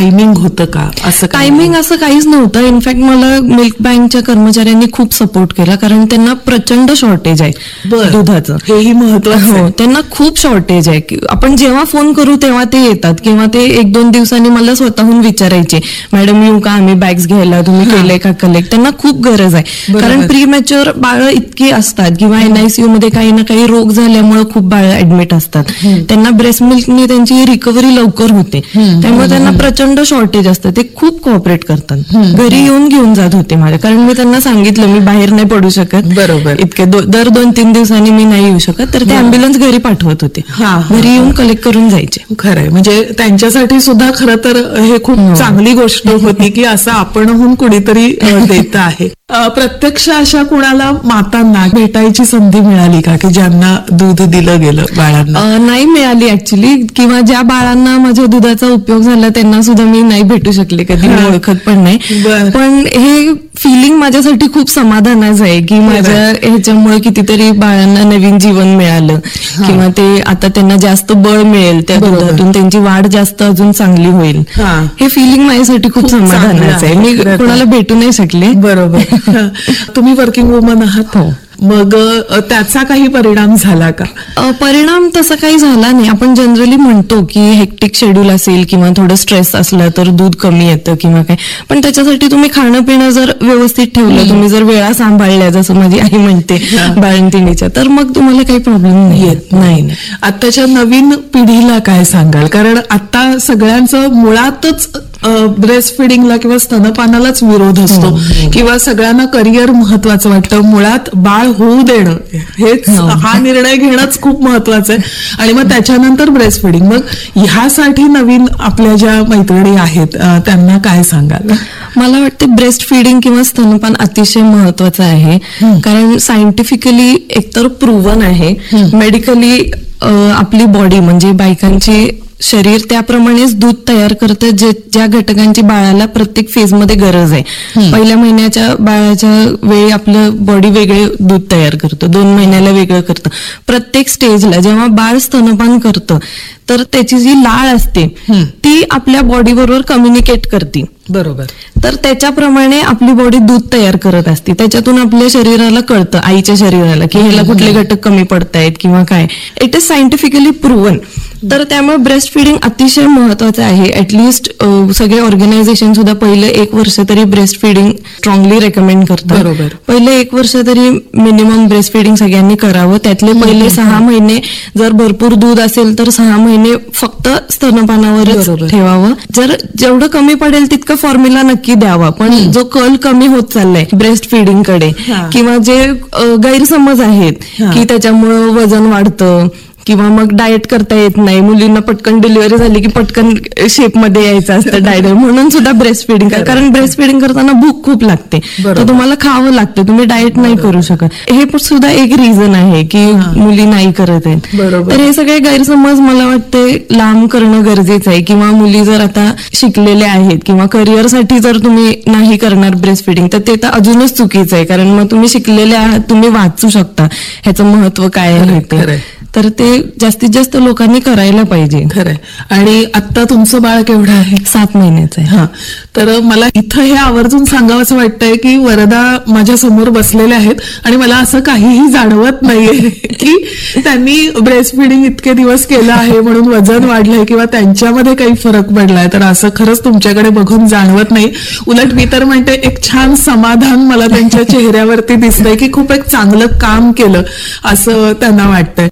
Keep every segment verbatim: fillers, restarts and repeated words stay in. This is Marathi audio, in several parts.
टायमिंग होतं का? असं टायमिंग असं काहीच नव्हतं. इनफॅक्ट मला मिल्क बँकच्या कर्मचाऱ्यांनी खूप सपोर्ट केला, कारण त्यांना प्रचंड शॉर्टेज आहे दुधाचं. हेही महत्वाचं. हो, त्यांना खूप शॉर्टेज आहे. आपण जेव्हा फोन करू तेव्हा ते येतात, किंवा ते एक दोन दिवसांनी मला स्वतःहून विचारायचे, मॅडम येऊ का आम्ही बॅग्स घ्यायला, तुम्ही केलंय का कलेक्ट. त्यांना खूप गरज आहे, कारण प्री मॅच्युअर बाळ इतकी असतात, किंवा एनआयसीयू मध्ये काही ना काही रोग झाल्यामुळे खूप बाळ ऍडमिट असतात. त्यांना ब्रेस्ट मिल्कने त्यांची रिकव्हरी लवकर होते, त्यामुळे त्यांना प्रचंड शॉर्टेज असतं. ते खूप कोऑपरेट करतात. घरी येऊन घेऊन जात होते माझ्या, कारण मी त्यांना सांगितलं मी बाहेर नाही पडू शकत, बरोबर, इतके दर दोन तीन दिवसांनी मी नाही येऊ शकत, तर ते अँब्युलन्स घरी पाठवत होते, घरी येऊन कलेक्ट करून जायचे. खरंय, म्हणजे त्यांच्यासाठी सुद्धा खरं तर हे खूप चांगली गोष्ट होती की असं आपणहून कुणीतरी देत आहे. प्रत्यक्ष अशा कुणाला मातांना भेटायची संधी मिळाली का की ज्यांना दूध दिलं गेलं बाळांना? नाही मिळाली ऍक्च्युली, किंवा ज्या बाळांना माझ्या दुधाचा उपयोग झाला त्यांना सुद्धा मी नाही भेटू शकले, कधी मी ओळखत पण नाही. पण हे फिलिंग माझ्यासाठी खूप समाधानाचं आहे की माझ्या ह्याच्यामुळे कितीतरी बाळांना नवीन जीवन मिळालं, किंवा ते आता त्यांना जास्त बळ मिळेल त्या दुधातून, त्यांची वाढ जास्त अजून चांगली होईल. हे फिलिंग माझ्यासाठी खूप समाधानाचं आहे. मी कोणाला भेटू नाही शकले. बरोबर. तुम्ही वर्किंग वुमन आहात, हो, मग त्याचा काही परिणाम झाला का? परिणाम तसा काही झाला नाही. आपण जनरली म्हणतो की हेक्टिक शेड्यूल असेल किंवा थोडं स्ट्रेस असलं तर दूध कमी येतं किंवा काय, पण त्याच्यासाठी तुम्ही खाणं पिणं जर व्यवस्थित ठेवलं, तुम्ही जर वेळा सांभाळल्या, जसं माझी आई म्हणते बाळंतिणीच्या, तर मग तुम्हाला काही प्रॉब्लेम नाही येत. नाही. आताच्या नवीन पिढीला काय सांगाल? कारण आता सगळ्यांचं मुळातच ब्रेस्ट फिडिंगला किंवा स्तनपानालाच विरोध असतो, किंवा सगळ्यांना करिअर महत्वाचं वाटतं. मुळात बाळ होऊ देणं हेच, हा निर्णय घेणंच खूप महत्वाचं आहे, आणि मग त्याच्यानंतर ब्रेस्ट फिडिंग. मग ह्यासाठी नवीन आपल्या ज्या मैत्रिणी आहेत त्यांना काय सांगाल? मला वाटतं ब्रेस्ट फिडिंग किंवा स्तनपान अतिशय महत्वाचं आहे, कारण सायंटिफिकली एकतर प्रूव्हन आहे, मेडिकली आपली बॉडी म्हणजे बायकांची शरीर त्याप्रमाणेच दूध तयार करतं जे ज्या घटकांची बाळाला प्रत्येक फेजमध्ये गरज आहे. पहिल्या महिन्याच्या बाळाच्या वेळी आपलं बॉडी वेगळे दूध तयार करतं, दोन महिन्याला वेगळं करतं. प्रत्येक स्टेजला जेव्हा बाळ स्तनपान करतं तर त्याची जी लाळ असते ती आपल्या बॉडी बरोबर कम्युनिकेट करते. बरोबर. तर त्याच्याप्रमाणे आपली बॉडी दूध तयार करत असते. त्याच्यातून आपल्या शरीराला कळतं, आईच्या शरीराला, की ह्याला कुठले घटक कमी पडतायत किंवा काय. It is scientifically proven. तर त्यामुळे ब्रेस्ट फिडिंग अतिशय महत्वाचं आहे. ऍटलिस्ट सगळे ऑर्गनायझेशन सुद्धा पहिले एक वर्ष तरी ब्रेस्ट फिडिंग स्ट्रॉंगली रेकमेंड करतात. बरोबर. पहिले एक वर्ष तरी मिनिमम ब्रेस्ट फिडिंग सगळ्यांनी करावं. त्यातले पहिले सहा महिने जर भरपूर दूध असेल तर सहा महिने फक्त स्तनपानावरच ठेवावं. जर जेवढं कमी पडेल तितकं फॉर्म्युला नक्की द्यावा. पण जो कल कमी होत चाललाय ब्रेस्ट फिडिंग कडे, किंवा जे गैरसमज आहेत की त्याच्यामुळं वजन वाढतं किंवा मग डाएट करता येत नाही, मुलींना पटकन डिलिव्हरी झाली की पटकन शेपमध्ये यायचं असतं डाएट, म्हणून सुद्धा ब्रेस्ट फिडिंग करा. कारण ब्रेस्ट फिडिंग करताना भूक खूप लागते, तर तुम्हाला खावं लागतं, तुम्ही डाएट नाही करू शकत. हे सुद्धा एक रिझन आहे की मुली नाही करत आहेत. तर हे सगळे गैरसमज मला वाटते लांब करणं गरजेचं आहे. किंवा मुली जर आता शिकलेल्या आहेत किंवा करिअरसाठी जर तुम्ही नाही करणार ब्रेस्ट फिडिंग तर ते तर अजूनच चुकीचं आहे. कारण मग तुम्ही शिकलेले आहात, तुम्ही वाचू शकता ह्याचं महत्व काय आहे ते. तर ते जास्तीत जास्त लोकांनी करायला पाहिजे. खरंय. आणि आता तुमचं बाळ केवढं आहे? सात महिन्याचं आहे. हा, तर मला इथं हे आवर्जून सांगावंसं वाटतंय की वरदा माझ्या समोर बसलेल्या आहेत आणि मला असं काहीही जाणवत नाहीये की त्यांनी ब्रेस्ट फिडिंग इतके दिवस केलं आहे म्हणून वजन वाढलंय किंवा त्यांच्यामध्ये काही फरक पडलाय. तर असं खरंच तुमच्याकडे बघून जाणवत नाही. उलट मी तर म्हणते एक छान समाधान मला त्यांच्या चेहऱ्यावरती दिसतंय की खूप एक चांगलं काम केलं असं त्यांना वाटतंय.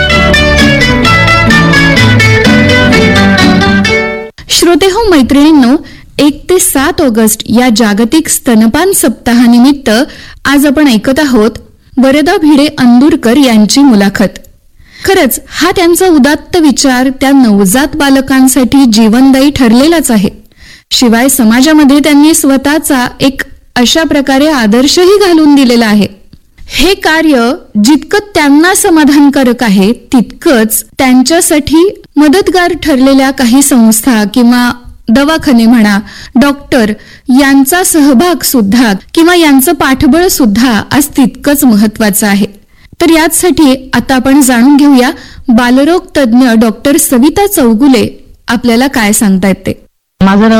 श्रोते हो, मैत्रिणींनो, एक ते सात ऑगस्ट या जागतिक स्तनपान सप्ताहानिमित्त आज आपण ऐकत आहोत वरदा भिडे अंदुरकर यांची मुलाखत. खरंच हा त्यांचा उदात्त विचार त्या नवजात बालकांसाठी जीवनदायी ठरलेलाच आहे. शिवाय समाजामध्ये त्यांनी स्वतःचा एक अशा प्रकारे आदर्शही घालून दिलेला आहे. हे कार्य जितकं त्यांना समाधानकारक आहे तितकंच त्यांच्यासाठी मदतगार ठरलेल्या काही संस्था किंवा दवाखाने म्हणा, डॉक्टर यांचा सहभाग सुद्धा किंवा यांचं पाठबळ सुद्धा आज तितकंच महत्वाचं आहे. तर याचसाठी आता आपण जाणून घेऊया बालरोग तज्ज्ञ डॉक्टर सविता चौगुले आपल्याला काय सांगतायत ते. माझं नाव